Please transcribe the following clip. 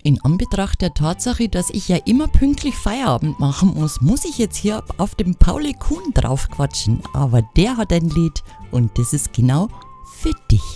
In Anbetracht der Tatsache, dass ich ja immer pünktlich Feierabend machen muss ich jetzt hier auf den Pauli Kuhn draufquatschen. Aber der hat ein Lied und das ist genau für dich.